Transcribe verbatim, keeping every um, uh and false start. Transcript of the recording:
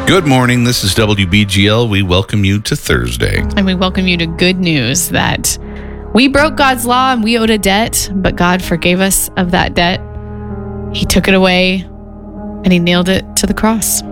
Good morning. This is W B G L. We welcome you to Thursday. And we welcome you to good news that we broke God's law and we owed a debt, but God forgave us of that debt. He took it away and he nailed it to the cross.